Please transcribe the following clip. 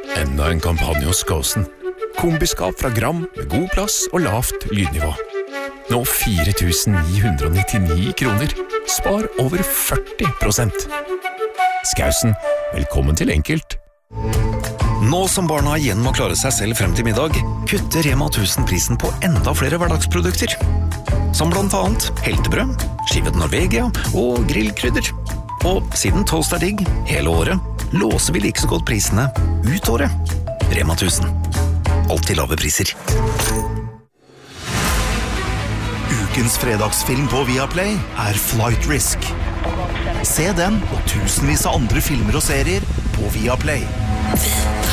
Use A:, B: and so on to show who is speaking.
A: Enda en kampanje hos Skåsen. Kombiskap fra Gram med god plass og lavt lydnivå. Nå 4.999 kroner. Spar over 40%. Skåsen, velkommen til enkelt.
B: Nå som barna igjen må klare seg selv frem til middag, kutter Rema 1000 prisen på enda flere hverdagsprodukter. Som blant annet heltebrød, skivet Norvegia og grillkrydder. Og siden toast digg hele året, låser vi like så godt prisene ut året. Rema 1000. Alltid lave priser.
C: Ukens fredagsfilm på Viaplay Flight Risk. Se den og tusenvis av andre filmer og serier på Viaplay.